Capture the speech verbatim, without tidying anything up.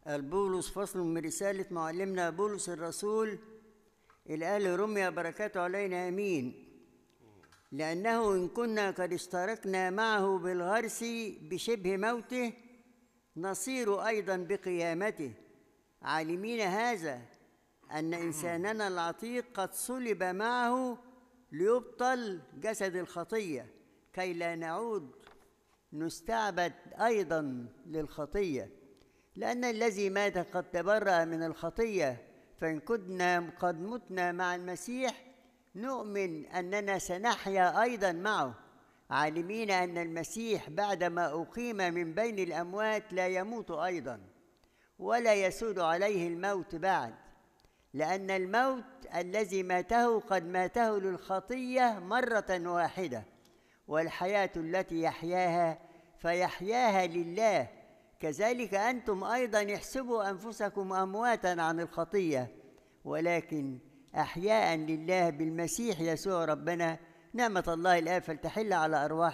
البولس فصل من رسالة معلمنا بولس الرسول إلى أهل روميا، بركاته علينا آمين. لأنه إن كنا قد اشتركنا معه بالغرس بشبه موته نصير أيضا بقيامته، عالمين هذا أن إنساننا العتيق قد صلب معه ليبطل جسد الخطية، كي لا نعود نستعبد أيضا للخطية. لأن الذي مات قد تبرأ من الخطية، فإن كنا قد متنا مع المسيح نؤمن أننا سنحيا أيضا معه، عالمين أن المسيح بعدما أقيم من بين الأموات لا يموت أيضا، ولا يسود عليه الموت بعد. لأن الموت الذي ماته قد ماته للخطية مرة واحدة، والحياة التي يحياها فيحياها لله. كذلك أنتم أيضا احسبوا أنفسكم أمواتا عن الخطية، ولكن أحياء لله بالمسيح يسوع ربنا. نعمة الله الآب فلتحل على أرواح